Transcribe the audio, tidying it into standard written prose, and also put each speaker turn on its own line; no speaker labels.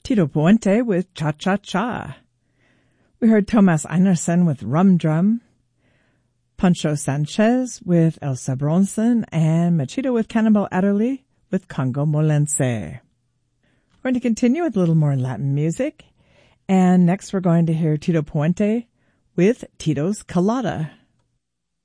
Tito Puente with Cha Cha Cha. We heard Tomas Einarson with Rum Drum, Pancho Sanchez with El Sabronson, and Machito with Cannibal Adderley with Congo Molense. We're going to continue with a little more Latin music, and next we're going to hear Tito Puente with Tito's Colada.